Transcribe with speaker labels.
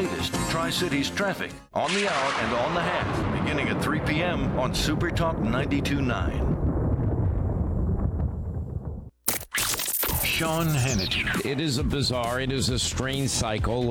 Speaker 1: latest Tri-Cities traffic on the hour and on the half, beginning at 3 p.m. on Super Talk 92.9. Sean Hannity.
Speaker 2: It is a bizarre, it is a strange cycle